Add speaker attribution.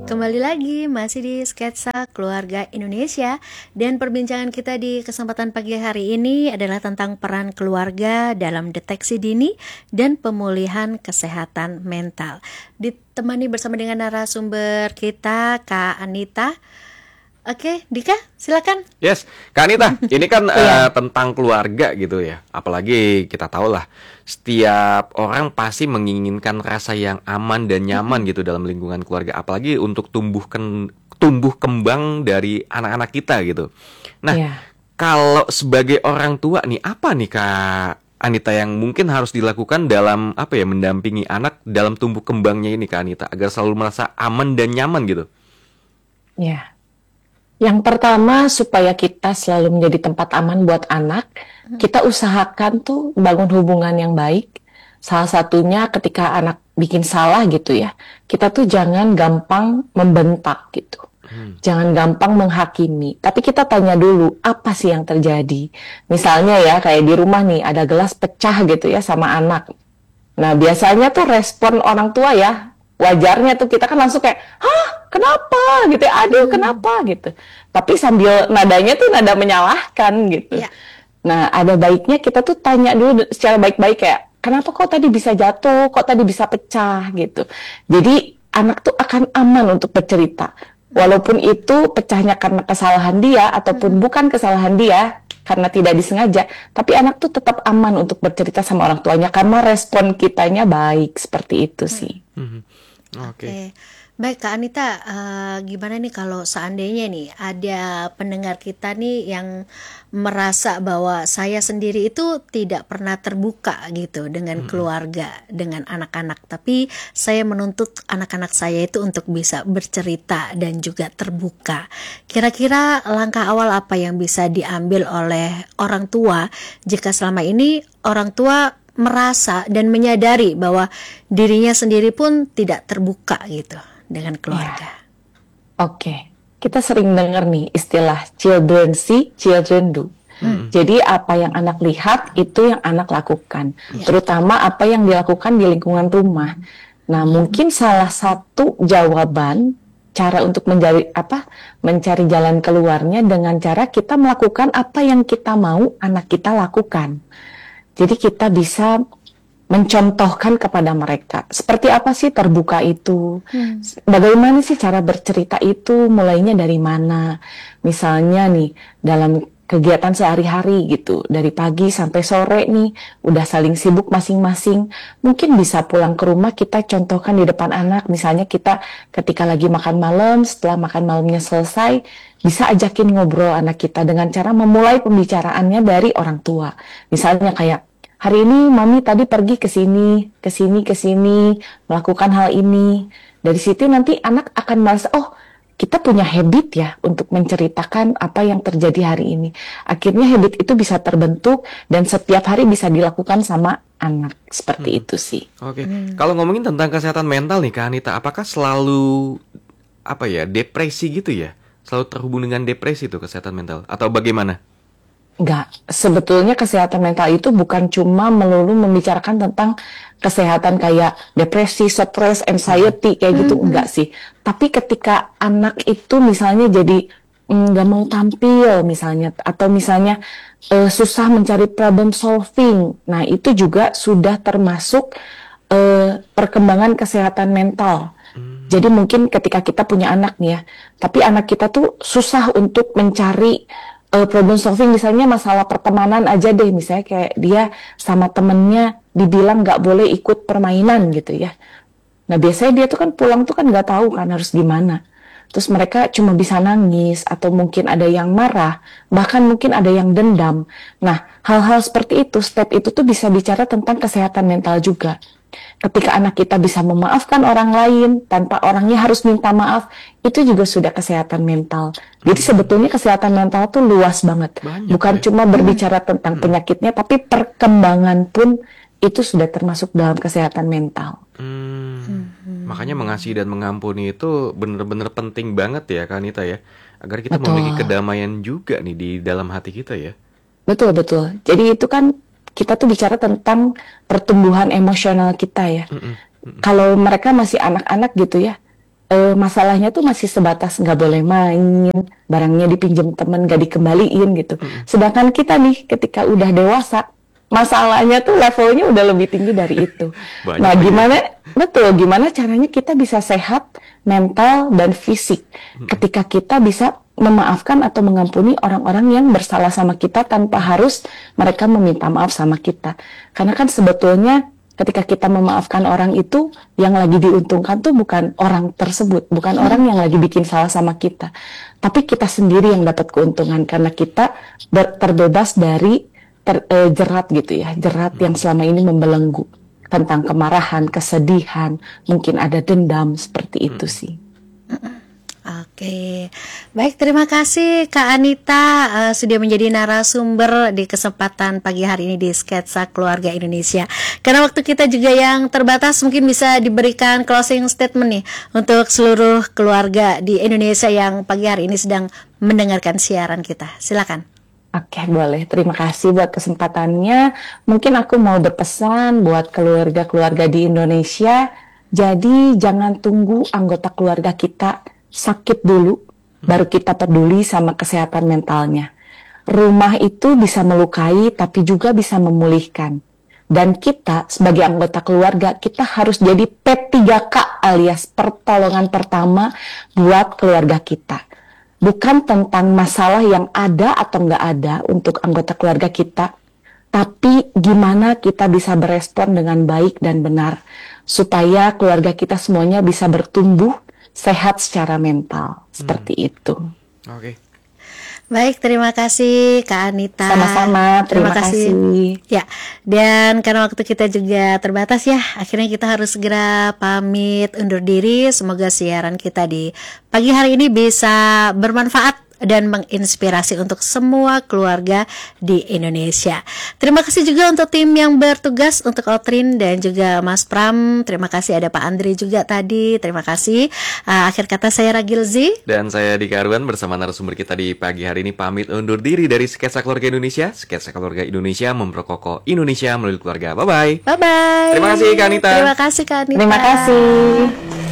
Speaker 1: Kembali lagi masih di Sketsa Keluarga Indonesia, dan perbincangan kita di kesempatan pagi hari ini adalah tentang peran keluarga dalam deteksi dini dan pemulihan kesehatan mental. Ditemani bersama dengan narasumber kita Kak Anita. Oke, Dika, silakan.
Speaker 2: Yes, Kak Anita, ini kan tentang keluarga gitu ya. Apalagi kita tahu lah, setiap orang pasti menginginkan rasa yang aman dan nyaman gitu dalam lingkungan keluarga. Apalagi untuk tumbuh kembang dari anak-anak kita gitu. Nah, kalau sebagai orang tua nih, apa nih Kak Anita yang mungkin harus dilakukan dalam mendampingi anak dalam tumbuh kembangnya ini Kak Anita, agar selalu merasa aman dan nyaman gitu?
Speaker 3: Ya. Yang pertama, supaya kita selalu menjadi tempat aman buat anak, kita usahakan tuh bangun hubungan yang baik. Salah satunya ketika anak bikin salah gitu ya, kita tuh jangan gampang membentak gitu. Jangan gampang menghakimi, tapi kita tanya dulu apa sih yang terjadi. Misalnya ya, kayak di rumah nih ada gelas pecah gitu ya sama anak. Nah, biasanya tuh respon orang tua ya, wajarnya tuh kita kan langsung kayak, hah, kenapa gitu ya, aduh kenapa gitu. Tapi sambil nadanya tuh nada menyalahkan gitu. Nah, ada baiknya kita tuh tanya dulu secara baik-baik kayak, kenapa kok tadi bisa jatuh, kok tadi bisa pecah gitu. Jadi anak tuh akan aman untuk bercerita. Walaupun itu pecahnya karena kesalahan dia ataupun bukan kesalahan dia, karena tidak disengaja, tapi anak tuh tetap aman untuk bercerita sama orang tuanya karena respon kitanya baik, seperti itu sih.
Speaker 1: Oke. Baik Kak Anita, gimana nih kalau seandainya nih ada pendengar kita nih yang merasa bahwa saya sendiri itu tidak pernah terbuka gitu dengan keluarga, dengan anak-anak, tapi saya menuntut anak-anak saya itu untuk bisa bercerita dan juga terbuka. Kira-kira langkah awal apa yang bisa diambil oleh orang tua jika selama ini orang tua merasa dan menyadari bahwa dirinya sendiri pun tidak terbuka gitu dengan keluarga?
Speaker 3: Oke, kita sering dengar nih istilah children see, children do. Jadi apa yang anak lihat itu yang anak lakukan, terutama apa yang dilakukan di lingkungan rumah. Nah, mungkin salah satu jawaban cara untuk mencari jalan keluarnya dengan cara kita melakukan apa yang kita mau anak kita lakukan. Jadi kita bisa mencontohkan kepada mereka seperti apa sih terbuka itu, bagaimana sih cara bercerita itu, mulainya dari mana. Misalnya nih dalam kegiatan sehari-hari gitu, dari pagi sampai sore nih udah saling sibuk masing-masing, mungkin bisa pulang ke rumah kita contohkan di depan anak. Misalnya kita ketika lagi makan malam, setelah makan malamnya selesai, bisa ajakin ngobrol anak kita dengan cara memulai pembicaraannya dari orang tua. Misalnya kayak, hari ini mami tadi pergi ke sini, melakukan hal ini. Dari situ nanti anak akan merasa, oh kita punya habit ya untuk menceritakan apa yang terjadi hari ini. Akhirnya habit itu bisa terbentuk dan setiap hari bisa dilakukan sama anak. Seperti itu sih.
Speaker 2: Oke. Kalau ngomongin tentang kesehatan mental nih Kak Anita, apakah selalu depresi gitu ya? Selalu terhubung dengan depresi tuh kesehatan mental atau bagaimana?
Speaker 3: Enggak, sebetulnya kesehatan mental itu bukan cuma melulu membicarakan tentang kesehatan kayak depresi, stres, anxiety kayak gitu, enggak sih. Tapi ketika anak itu misalnya jadi nggak mau tampil misalnya, atau misalnya susah mencari problem solving, nah itu juga sudah termasuk perkembangan kesehatan mental. Jadi mungkin ketika kita punya anak nih ya, tapi anak kita tuh susah untuk mencari problem solving, misalnya masalah pertemanan aja deh, misalnya kayak dia sama temennya dibilang nggak boleh ikut permainan gitu ya. Nah biasanya dia tuh kan pulang tuh kan nggak tahu kan harus gimana. Terus mereka cuma bisa nangis, atau mungkin ada yang marah, bahkan mungkin ada yang dendam. Nah hal-hal seperti itu, step itu tuh bisa bicara tentang kesehatan mental juga. Ketika anak kita bisa memaafkan orang lain tanpa orangnya harus minta maaf, itu juga sudah kesehatan mental. Jadi sebetulnya kesehatan mental tuh luas banget. Bukan cuma berbicara tentang penyakitnya, tapi perkembangan pun itu sudah termasuk dalam kesehatan mental.
Speaker 2: Makanya mengasihi dan mengampuni itu benar-benar penting banget ya Kak Anita ya, agar kita memiliki kedamaian juga nih di dalam hati kita ya.
Speaker 3: Betul. Jadi itu kan kita tuh bicara tentang pertumbuhan emosional kita ya. Kalau mereka masih anak-anak gitu ya, masalahnya tuh masih sebatas nggak boleh main, barangnya dipinjam temen nggak dikembaliin gitu. Sedangkan kita nih ketika udah dewasa, masalahnya tuh levelnya udah lebih tinggi dari itu.
Speaker 2: Banyak
Speaker 3: Nah,
Speaker 2: lagi.
Speaker 3: gimana caranya kita bisa sehat mental dan fisik ketika kita bisa memaafkan atau mengampuni orang-orang yang bersalah sama kita tanpa harus mereka meminta maaf sama kita. Karena kan sebetulnya ketika kita memaafkan orang itu, yang lagi diuntungkan tuh bukan orang tersebut, bukan orang yang lagi bikin salah sama kita, tapi kita sendiri yang dapat keuntungan karena kita terbebas dari jerat gitu ya, jerat yang selama ini membelenggu tentang kemarahan, kesedihan, mungkin ada dendam, seperti itu sih.
Speaker 1: Oke, baik, terima kasih Kak Anita sudah menjadi narasumber di kesempatan pagi hari ini di Sketsa Keluarga Indonesia. Karena waktu kita juga yang terbatas, mungkin bisa diberikan closing statement nih untuk seluruh keluarga di Indonesia yang pagi hari ini sedang mendengarkan siaran kita. Silakan.
Speaker 3: Oke, boleh. Terima kasih buat kesempatannya. Mungkin aku mau berpesan buat keluarga-keluarga di Indonesia. Jadi jangan tunggu anggota keluarga kita sakit dulu, baru kita peduli sama kesehatan mentalnya. Rumah itu bisa melukai, tapi juga bisa memulihkan. Dan kita sebagai anggota keluarga, kita harus jadi P3K alias pertolongan pertama buat keluarga kita. Bukan tentang masalah yang ada atau nggak ada untuk anggota keluarga kita, tapi gimana kita bisa berespon dengan baik dan benar, supaya keluarga kita semuanya bisa bertumbuh sehat secara mental, seperti itu.
Speaker 2: Oke.
Speaker 1: Baik, terima kasih Kak Anita.
Speaker 3: Sama-sama, terima kasih.
Speaker 1: Ya, dan karena waktu kita juga terbatas ya, akhirnya kita harus segera pamit undur diri. Semoga siaran kita di pagi hari ini bisa bermanfaat dan menginspirasi untuk semua keluarga di Indonesia. Terima kasih juga untuk tim yang bertugas, untuk Otrin dan juga Mas Pram. Terima kasih, ada Pak Andri juga tadi. Terima kasih. Akhir kata saya Ragilzi.
Speaker 2: Dan saya Dika Arwan bersama narasumber kita di pagi hari ini pamit undur diri dari Sketsa Keluarga Indonesia. Sketsa Keluarga Indonesia memperkokoh Indonesia melalui keluarga. Bye-bye.
Speaker 1: Bye-bye.
Speaker 2: Terima kasih Kak Anita.
Speaker 1: Terima kasih Kak Anita.
Speaker 3: Terima kasih.